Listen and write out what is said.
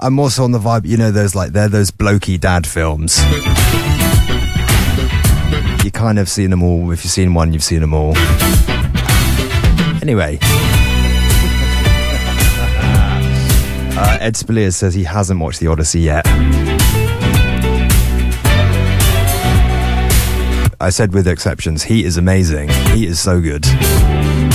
I'm also on the vibe, you know, they're those blokey dad films. You kind of seen them all. If you've seen one, you've seen them all. Anyway. Ed Spalier says he hasn't watched The Odyssey yet. I said with exceptions, he is amazing. He is so good.